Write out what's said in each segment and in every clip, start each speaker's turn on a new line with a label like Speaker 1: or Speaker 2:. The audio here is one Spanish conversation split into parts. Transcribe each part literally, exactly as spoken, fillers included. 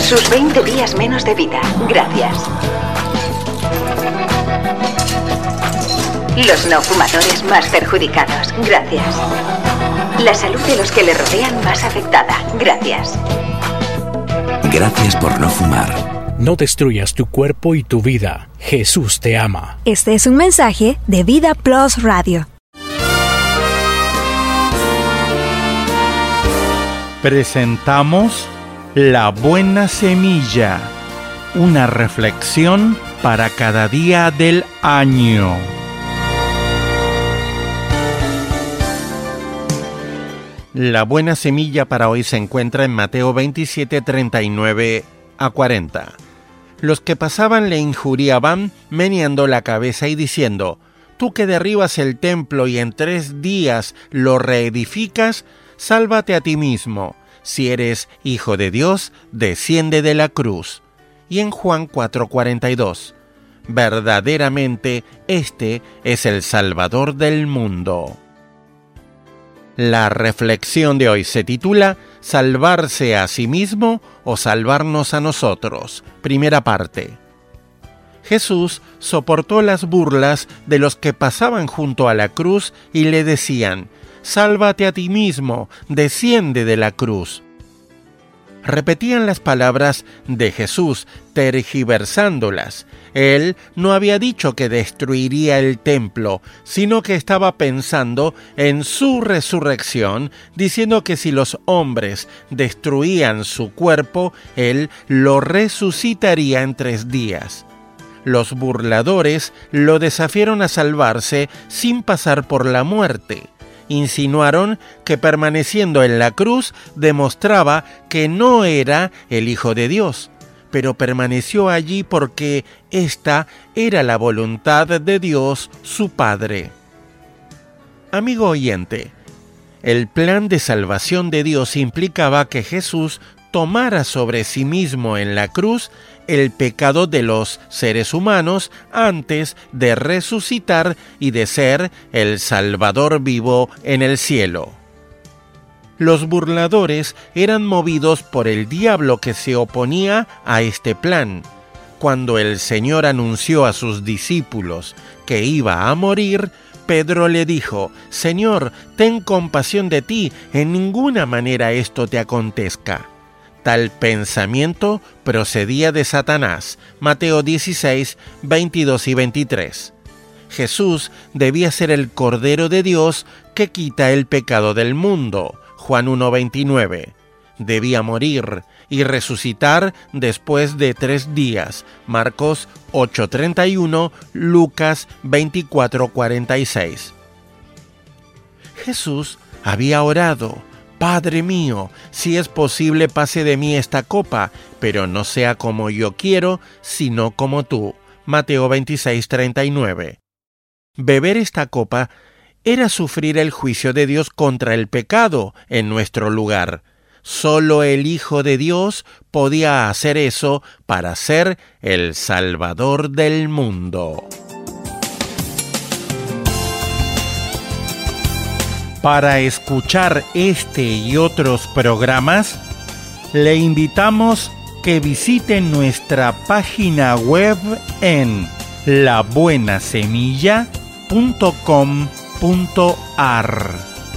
Speaker 1: Sus veinte días menos de vida. Gracias. Los no fumadores más perjudicados. Gracias. La salud de los que le rodean más afectada. Gracias.
Speaker 2: Gracias por no fumar.
Speaker 3: No destruyas tu cuerpo y tu vida. Jesús te ama.
Speaker 4: Este es un mensaje de Vida Plus Radio.
Speaker 5: Presentamos La Buena Semilla, una reflexión para cada día del año. La buena semilla para hoy se encuentra en Mateo veintisiete, treinta y nueve a cuarenta. Los que pasaban le injuriaban, meneando la cabeza y diciendo: «Tú que derribas el templo y en tres días lo reedificas, sálvate a ti mismo. Si eres hijo de Dios, desciende de la cruz». Y en Juan cuatro, cuarenta y dos, verdaderamente este es el Salvador del mundo. La reflexión de hoy se titula «Salvarse a sí mismo o salvarnos a nosotros». Primera parte. Jesús soportó las burlas de los que pasaban junto a la cruz y le decían: «Sálvate a ti mismo, desciende de la cruz». Repetían las palabras de Jesús, tergiversándolas. Él no había dicho que destruiría el templo, sino que estaba pensando en su resurrección, diciendo que si los hombres destruían su cuerpo, Él lo resucitaría en tres días. Los burladores lo desafiaron a salvarse sin pasar por la muerte. Insinuaron que permaneciendo en la cruz demostraba que no era el Hijo de Dios, pero permaneció allí porque esta era la voluntad de Dios, su Padre. Amigo oyente, el plan de salvación de Dios implicaba que Jesús tomara sobre sí mismo en la cruz el pecado de los seres humanos antes de resucitar y de ser el Salvador vivo en el cielo. Los burladores eran movidos por el diablo que se oponía a este plan. Cuando el Señor anunció a sus discípulos que iba a morir, Pedro le dijo: «Señor, ten compasión de ti, en ninguna manera esto te acontezca». Tal pensamiento procedía de Satanás. Mateo dieciséis, veintidós y veintitrés. Jesús debía ser el Cordero de Dios que quita el pecado del mundo. Juan uno, veintinueve. Debía morir y resucitar después de tres días. Marcos ocho, treinta y uno, Lucas veinticuatro, cuarenta y seis. Jesús había orado: «Padre mío, si es posible pase de mí esta copa, pero no sea como yo quiero, sino como tú». Mateo veintiséis, treinta y nueve. Beber esta copa era sufrir el juicio de Dios contra el pecado en nuestro lugar. Solo el Hijo de Dios podía hacer eso para ser el Salvador del mundo. Para escuchar este y otros programas, le invitamos que visite nuestra página web en la buena semilla punto com punto a r.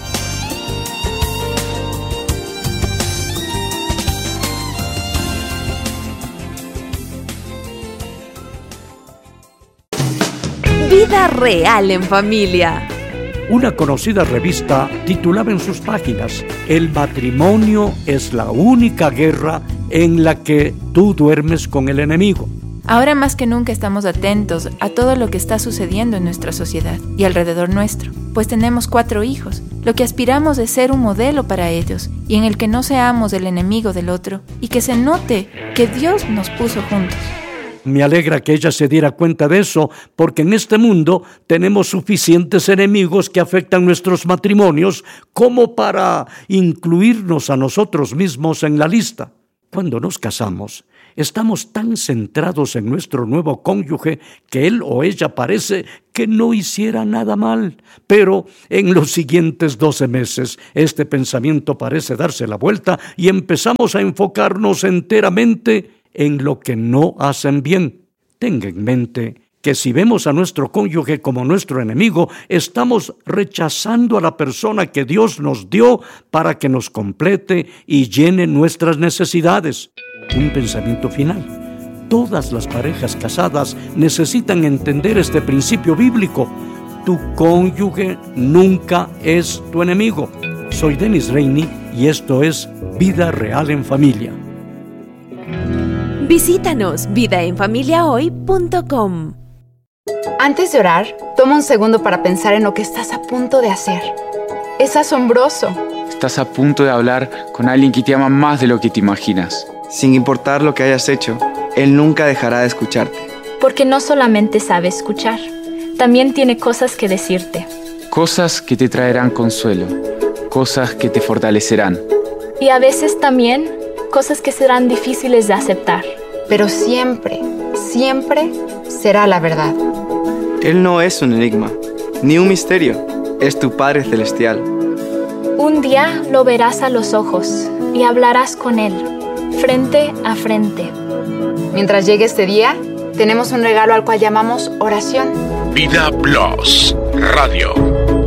Speaker 4: Vida real en familia.
Speaker 6: Una conocida revista titulaba en sus páginas: «El matrimonio es la única guerra en la que tú duermes con el enemigo».
Speaker 7: Ahora más que nunca estamos atentos a todo lo que está sucediendo en nuestra sociedad y alrededor nuestro, pues tenemos cuatro hijos. Lo que aspiramos es ser un modelo para ellos y en el que no seamos el enemigo del otro y que se note que Dios nos puso juntos.
Speaker 6: Me alegra que ella se diera cuenta de eso, porque en este mundo tenemos suficientes enemigos que afectan nuestros matrimonios como para incluirnos a nosotros mismos en la lista. Cuando nos casamos, estamos tan centrados en nuestro nuevo cónyuge que él o ella parece que no hiciera nada mal. Pero en los siguientes doce meses, este pensamiento parece darse la vuelta y empezamos a enfocarnos enteramente en lo que no hacen bien. Tenga en mente que si vemos a nuestro cónyuge como nuestro enemigo, estamos rechazando a la persona que Dios nos dio para que nos complete y llene nuestras necesidades. Un pensamiento final. Todas las parejas casadas necesitan entender este principio bíblico. Tu cónyuge nunca es tu enemigo. Soy Dennis Rainey y esto es Vida Real en Familia.
Speaker 4: Visítanos vida en familia hoy punto com.
Speaker 8: Antes de orar, toma un segundo para pensar en lo que estás a punto de hacer. Es asombroso.
Speaker 9: Estás a punto de hablar con alguien que te ama más de lo que te imaginas.
Speaker 10: Sin importar lo que hayas hecho, Él nunca dejará de escucharte.
Speaker 11: Porque no solamente sabe escuchar, también tiene cosas que decirte.
Speaker 9: Cosas que te traerán consuelo, cosas que te fortalecerán.
Speaker 11: Y a veces también cosas que serán difíciles de aceptar.
Speaker 8: Pero siempre, siempre será la verdad.
Speaker 10: Él no es un enigma, ni un misterio. Es tu Padre Celestial.
Speaker 11: Un día lo verás a los ojos y hablarás con Él, frente a frente.
Speaker 8: Mientras llegue este día, tenemos un regalo al cual llamamos oración.
Speaker 2: Vida Plus Radio.